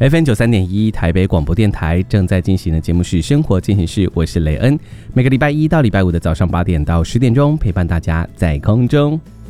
FM93.1台北广播电台正在进行的节目是生活进行式，我是雷恩，每个礼拜一到礼拜五的早上8点到10点钟陪伴大家在空中。